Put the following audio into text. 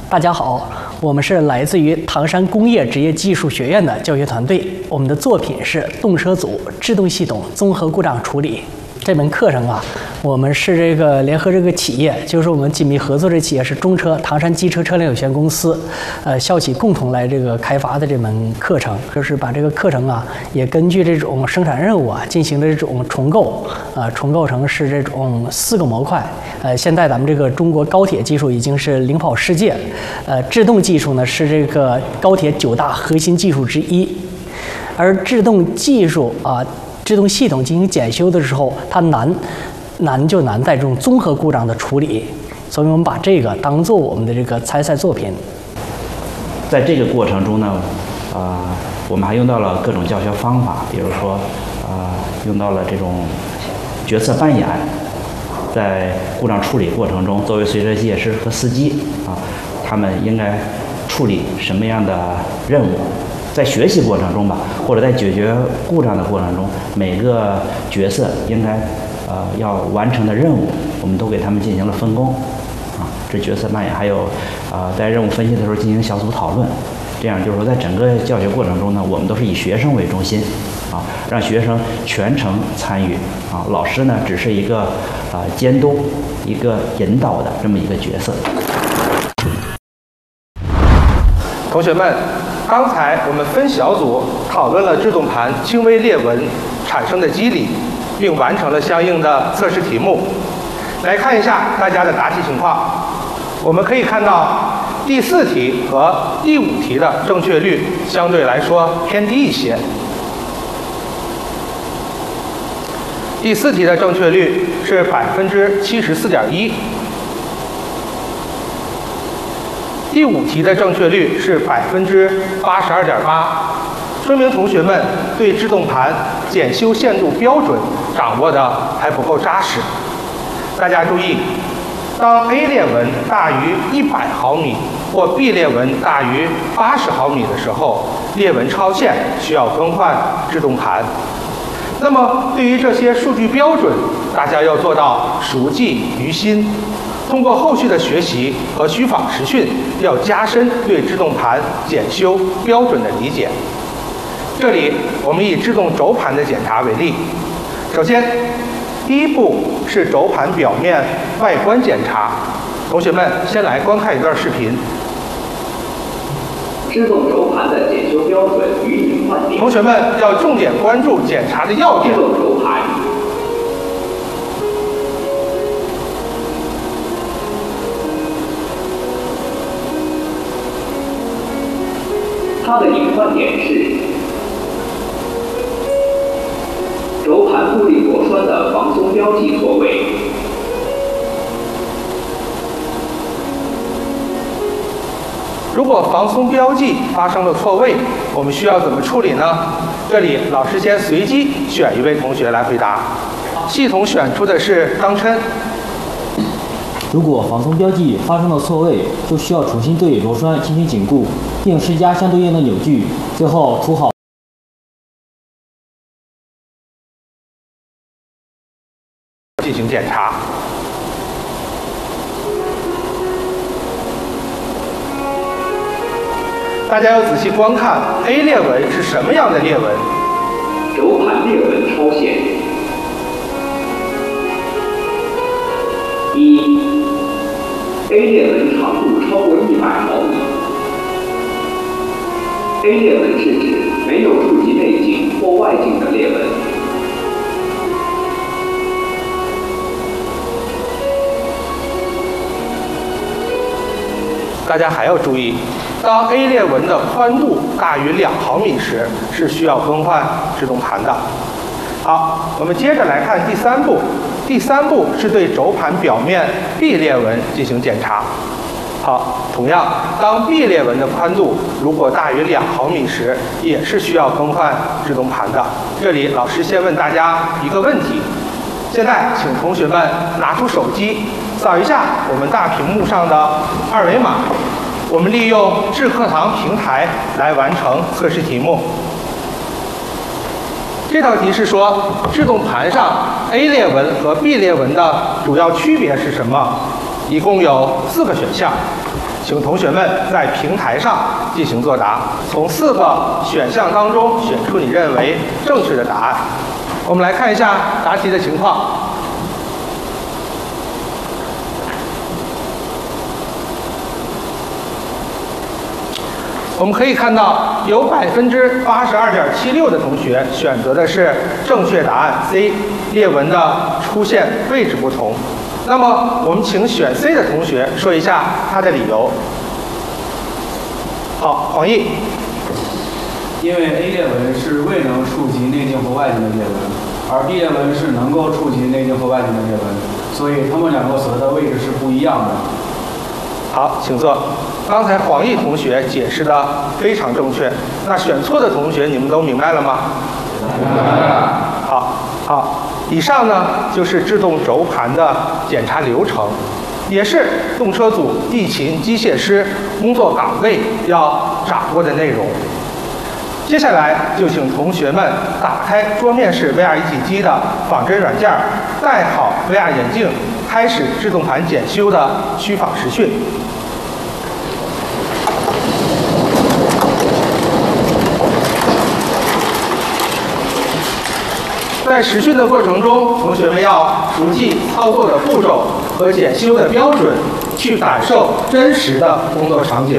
大家好，我们是来自于唐山工业职业技术学院的教学团队。我们的作品是动车组制动系统综合故障处理。这门课程啊，我们是联合企业，就是我们紧密合作的企业是中车唐山机车车辆有限公司，校企共同来开发的这门课程，就是把这个课程啊，也根据这种生产任务啊进行了这种重构，重构成是这种4个模块。现在咱们中国高铁技术已经是领跑世界，制动技术呢是高铁9大核心技术之一，而制动技术啊。制动系统进行检修的时候，它难就难在这种综合故障的处理，所以我们把这个当做我们的参赛作品。 在这个过程中呢，我们还用到了各种教学方法，比如说，用到了这种角色扮演，在故障处理过程中，作为随车机械师和司机他们应该处理什么样的任务？在学习过程中吧，或者在解决故障的过程中，每个角色应该要完成的任务，我们都给他们进行了分工这角色扮演，还有在任务分析的时候进行小组讨论，这样就是说在整个教学过程中呢，我们都是以学生为中心让学生全程参与老师呢只是一个监督、一个引导的这么一个角色。 同学们，刚才我们分小组讨论了制动盘轻微裂纹产生的机理，并完成了相应的测试题目。来看一下大家的答题情况。我们可以看到第4题和第5题的正确率相对来说偏低一些。第4题的正确率是74.1%。第5题的正确率是82.8%，说明同学们对制动盘检修限度标准掌握的还不够扎实。大家注意，当 A 裂纹大于100毫米或 B 裂纹大于80毫米的时候，裂纹超限需要更换制动盘。那么对于这些数据标准，大家要做到熟记于心。通过后续的学习和虚仿实训，要加深对制动盘检修标准的理解。这里我们以制动轴盘的检查为例，首先，第一步是轴盘表面外观检查。同学们先来观看一段视频。 制动轴盘的检修标准与隐患点。 同学们要重点关注检查的要点。 制动轴盘。它的隐患点是轴盘固定螺栓的防松标记错位。 如果防松标记发生了错位，我们需要怎么处理呢？这里老师先随机选一位同学来回答。系统选出的是张琛。 如果防松标记发生了错位，就需要重新对螺栓进行紧固，并施加相对应的扭矩，最后涂好。 进行检查。大家要仔细观看 A 裂纹是什么样的裂纹？ 轴盘裂纹超限。A 裂纹长度超过100毫米。A 裂纹是指没有触及内径或外径的裂纹。 大家还要注意，当 A 裂纹的宽度大于2毫米时，是需要更换制动盘的。好，我们接着来看第3步。第3步是对轴盘表面 B 裂纹进行检查。好，同样，当 B 裂纹的宽度如果大于2毫米时，也是需要更换制动盘的。这里老师先问大家一个问题，现在请同学们拿出手机，扫一下我们大屏幕上的2维码，我们利用智课堂平台来完成测试题目。这道题是说，制动盘上 A 裂纹和 B 裂纹的主要区别是什么？一共有4个选项， 请同学们在平台上进行作答，从4个选项当中选出你认为正确的答案。我们来看一下答题的情况。我们可以看到，有82.76%的同学选择的是正确答案 C， 裂纹的出现位置不同。那么，我们请选 C 的同学说一下他的理由。好，黄奕。 因为 A 裂纹是未能触及内径或外径的裂纹，而 B 裂纹是能够触及内径或外径的裂纹，所以它们两个所在的位置是不一样的。 好，请坐。刚才黄奕同学解释的非常正确，那选错的同学你们都明白了吗？ 明白了。 好，以上呢就是制动轴盘的检查流程，也是动车组地勤机械师工作岗位要掌握的内容。接下来就请同学们打开桌面式 VR 一体机的仿真软件，戴好 VR 眼镜，开始制动盘检修的虚仿实训。在实训的过程中，同学们要熟记操作的步骤和检修的标准，去感受真实的工作场景。